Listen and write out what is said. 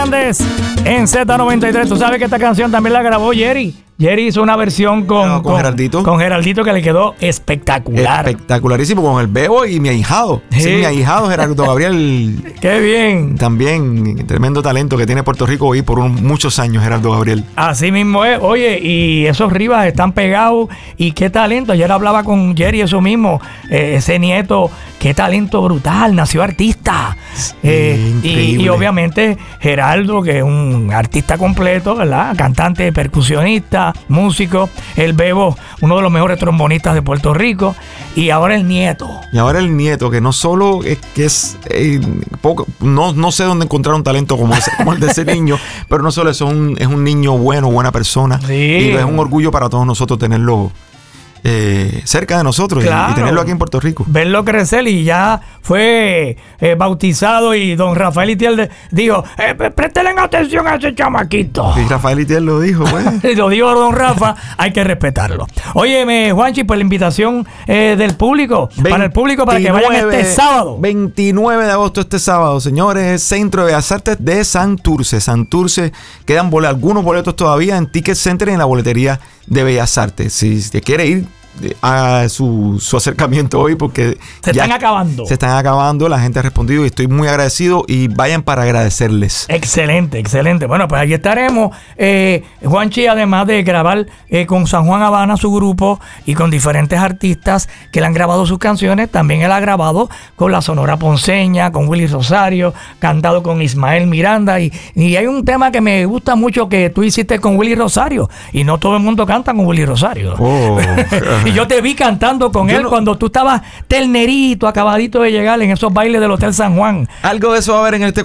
En Z93, tú sabes que esta canción también la grabó Jerry. Jerry hizo una versión con Geraldito. Con Geraldito que le quedó espectacular. Espectacularísimo con el Bebo y mi ahijado. Sí, mi ahijado Gerardo Gabriel. ¡Qué bien! También tremendo talento que tiene Puerto Rico hoy por muchos años, Gerardo Gabriel. Así mismo es. Oye, y esos Rivas están pegados. Y qué talento. Ayer hablaba con Jerry eso mismo. Ese nieto, qué talento brutal. Nació artista. Y obviamente Geraldo, que es un artista completo, ¿verdad? Cantante, percusionista, músico. El Bebo, uno de los mejores trombonistas de Puerto Rico. Y ahora el nieto. Que no solo es que es poco, no sé dónde encontrar un talento como el de ese niño, pero no solo eso, es un niño bueno, buena persona. Sí. Y es un orgullo para todos nosotros tenerlo cerca de nosotros, claro, y tenerlo aquí en Puerto Rico. Verlo crecer, y ya fue bautizado, y don Rafael Itiel dijo, préstenle atención a ese chamaquito. Y Rafael Itiel lo dijo, pues. Lo dijo don Rafa, hay que respetarlo. Óyeme, Juanchi, por la invitación del público, para el público, para que vayan este sábado. 29 de agosto, este sábado, señores, Centro de Bellas Artes de Santurce. Quedan algunos boletos todavía en Ticket Center y en la boletería de Bellas Artes. Si te quiere ir a su acercamiento hoy, porque se están acabando. La gente ha respondido y estoy muy agradecido, y vayan para agradecerles. Excelente. Bueno, pues aquí estaremos. Juanchi, además de grabar con San Juan Habana, su grupo, y con diferentes artistas que le han grabado sus canciones, también él ha grabado con la Sonora Ponceña, con Willy Rosario, cantado con Ismael Miranda, y hay un tema que me gusta mucho que tú hiciste con Willy Rosario, y no todo el mundo canta con Willy Rosario. Y yo te vi cantando con él cuando tú estabas ternerito, acabadito de llegar en esos bailes del Hotel San Juan. Algo de eso va a haber en este